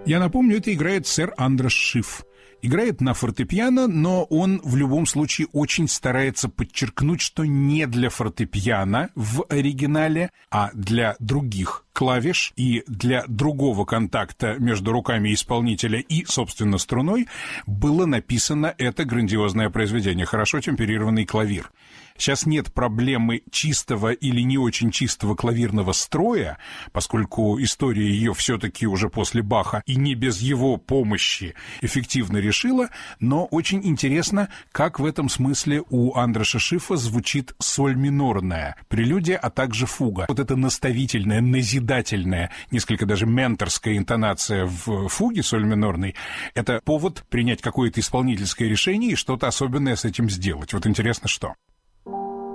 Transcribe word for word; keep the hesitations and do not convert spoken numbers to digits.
Я напомню, это играет сэр Андраш Шиф. Играет на фортепиано, но он в любом случае очень старается подчеркнуть, что не для фортепиано в оригинале, а для других клавиш и для другого контакта между руками исполнителя и, собственно, струной было написано это грандиозное произведение, хорошо темперированный клавир. Сейчас нет проблемы чистого или не очень чистого клавирного строя, поскольку история ее все-таки уже после Баха и не без его помощи эффективно решила, но очень интересно, как в этом смысле у Андраша Шифа звучит соль минорная прелюдия, а также фуга. Вот эта наставительная, назидательная, несколько даже менторская интонация в фуге соль минорной — это повод принять какое-то исполнительское решение и что-то особенное с этим сделать. Вот интересно, что.